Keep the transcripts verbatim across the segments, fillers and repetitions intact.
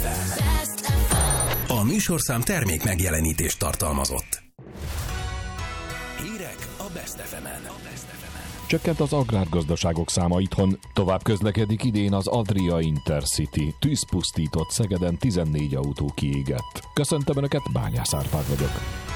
A műsorszám termék megjelenítést tartalmazott. Hírek a Best ef emen. Csökkent az agrárgazdaságok száma itthon, tovább közlekedik idén az Adria Intercity. Tűz pusztított Szegeden, tizennégy autó kiégett. Köszöntöm Önöket, Bányász Árpád vagyok.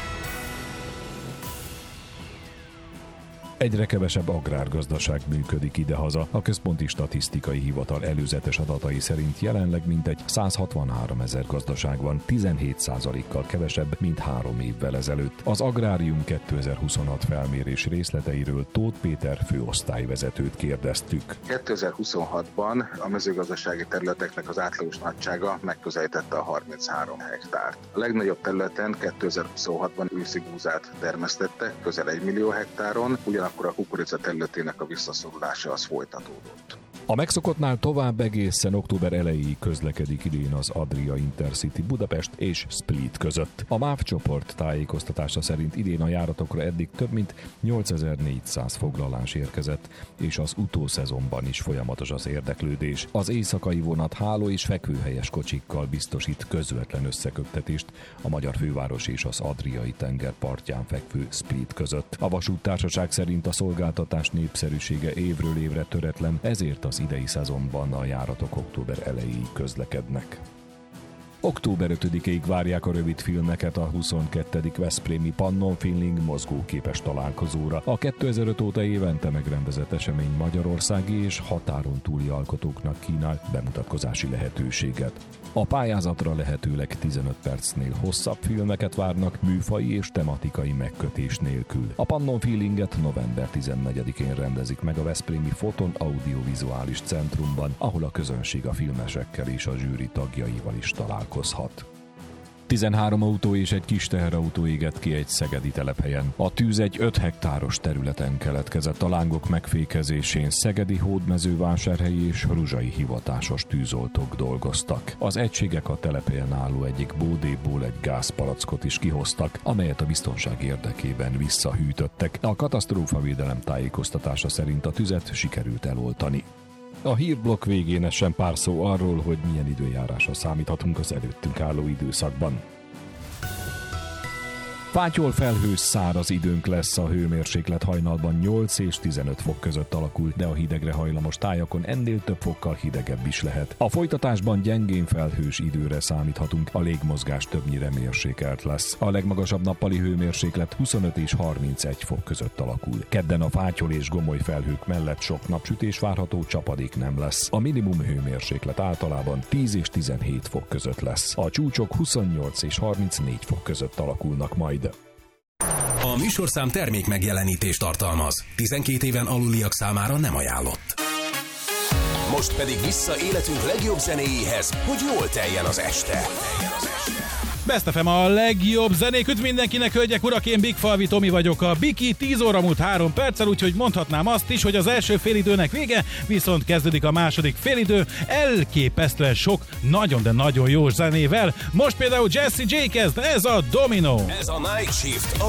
Egyre kevesebb agrárgazdaság működik idehaza. A Központi Statisztikai Hivatal előzetes adatai szerint jelenleg mintegy száz hatvanhárom ezer gazdaság van, tizenhét százalékkal kevesebb, mint három évvel ezelőtt. Az Agrárium kétezer-huszonhat felmérés részleteiről Tóth Péter főosztályvezetőt kérdeztük. kétezer-huszonhatban a mezőgazdasági területeknek az átlagos nagysága megközelítette a harminchárom hektárt. A legnagyobb területen kétezer-huszonhatban őszi búzát termesztettek, közel egy millió hektáron, ugyanakkor akkor a kukorica területének a visszaszorulása az folytatódott. A megszokottnál tovább egészen október elejéig közlekedik idén az Adria Intercity Budapest és Split között. A MÁV csoport tájékoztatása szerint idén a járatokra eddig több mint nyolcezer-négyszáz foglalás érkezett, és az utószezonban is folyamatos az érdeklődés. Az éjszakai vonat háló és fekvőhelyes kocsikkal biztosít közvetlen összeköttetést a magyar főváros és az Adriai tenger partján fekvő Split között. A vasúttársaság szerint a szolgáltatás népszerűsége évről évre töretlen, ezért az idei szezonban a járatok október elejéig közlekednek. október ötödikéig várják a rövid filmeket a huszonkettedik veszprémi Pannon Feeling mozgóképes találkozóra. A kétezer-öt óta évente megrendezett esemény magyarországi és határon túli alkotóknak kínál bemutatkozási lehetőséget. A pályázatra lehetőleg tizenöt percnél hosszabb filmeket várnak, műfaji és tematikai megkötés nélkül. A Pannon Feelinget november tizennegyedikén rendezik meg a veszprémi Foton Audiovizuális Centrumban, ahol a közönség a filmesekkel és a zsűri tagjaival is találkozhat. tizenhárom autó és egy kis teherautó égett ki egy szegedi telephelyen. A tűz egy öt hektáros területen keletkezett. A lángok megfékezésén szegedi, hódmezővásárhelyi és ruzsai hivatásos tűzoltók dolgoztak. Az egységek a telephelyen álló egyik bódéból egy gázpalackot is kihoztak, amelyet a biztonság érdekében visszahűtöttek. A katasztrófavédelem tájékoztatása szerint a tüzet sikerült eloltani. A hírblokk végén essen pár szó arról, hogy milyen időjárásra számíthatunk az előttünk álló időszakban. Fátyol felhős, száraz időnk lesz, a hőmérséklet hajnalban nyolc és tizenöt fok között alakul, de a hidegre hajlamos tájakon ennél több fokkal hidegebb is lehet. A folytatásban gyengén felhős időre számíthatunk, a légmozgás többnyire mérsékelt lesz. A legmagasabb nappali hőmérséklet huszonöt és harmincegy fok között alakul. Kedden a fátyol és gomoly felhők mellett sok napsütés várható, csapadék nem lesz. A minimum hőmérséklet általában tíz és tizenhét fok között lesz. A csúcsok huszonnyolc és harmincnégy fok között alakulnak majd. A műsorszám termék megjelenítést tartalmaz. tizenkét éven aluliak számára nem ajánlott. Most pedig vissza életünk legjobb zenéjéhez, hogy jól teljen az este. Best ef em a legjobb zenék. Üdv mindenkinek, hölgyek, urak, én Big Falvi Tomi vagyok. A Biki tíz óra múlt három perccel, úgyhogy mondhatnám azt is, hogy az első félidőnek vége, viszont kezdődik a második félidő elképesztően sok, nagyon, de nagyon jó zenével. Most például Jessie J kezd, ez a Domino. Ez a Night Shift a